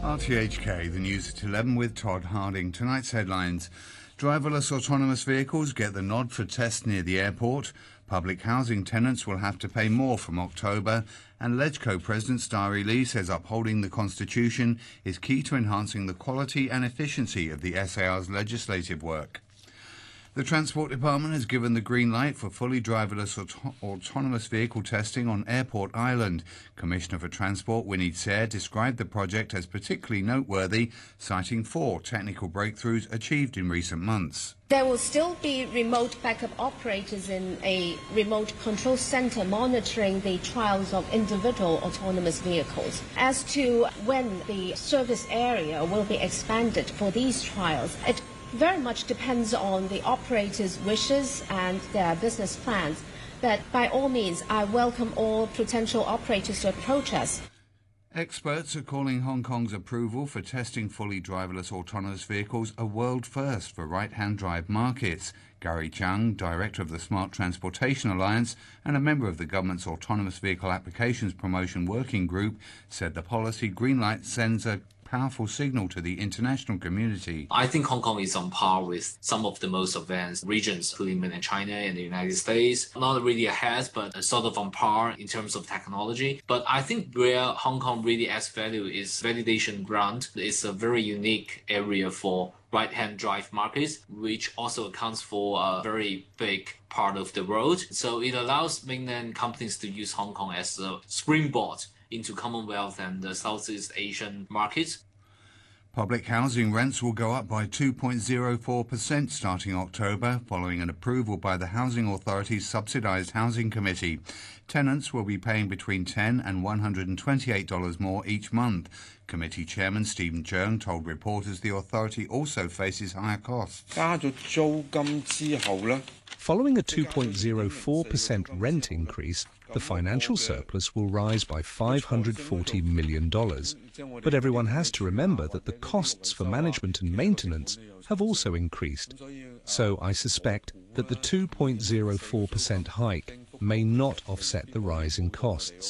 RTHK, the news at 11 with Todd Harding. Tonight's headlines. Driverless autonomous vehicles get the nod for tests near the airport. Public housing tenants will have to pay more from October. And LegCo President Starry Lee says upholding the Constitution is key to enhancing the quality and efficiency of the SAR's legislative work. The Transport Department has given the green light for fully driverless autonomous vehicle testing on Airport Island. Commissioner for Transport Winnie Tse described the project as particularly noteworthy, citing 4 technical breakthroughs achieved in recent months. There will still be remote backup operators in a remote control center monitoring the trials of individual autonomous vehicles. As to when the service area will be expanded for these trials, it very much depends on the operators' wishes and their business plans. But by all means, I welcome all potential operators to approach us. Experts are calling Hong Kong's approval for testing fully driverless autonomous vehicles a world first for right-hand drive markets. Gary Chung, director of the Smart Transportation Alliance and a member of the government's Autonomous Vehicle Applications Promotion Working Group, said the policy greenlight sends a powerful signal to the international community. I think Hong Kong is on par with some of the most advanced regions, including mainland China and the United States. Not really ahead, but sort of on par in terms of technology. But I think where Hong Kong really adds value is validation ground. It's a very unique area for right-hand drive markets, which also accounts for a very big part of the world. So it allows mainland companies to use Hong Kong as a springboard into Commonwealth and the Southeast Asian markets. Public housing rents will go up by 2.04% starting October, following an approval by the Housing Authority's Subsidised Housing Committee. Tenants will be paying between $10 and $128 more each month. Committee Chairman Stephen Cheung told reporters the authority also faces higher costs. Following a 2.04% rent increase, the financial surplus will rise by $540 million. But everyone has to remember that the costs for management and maintenance have also increased. So I suspect that the 2.04% hike may not offset the rise in costs.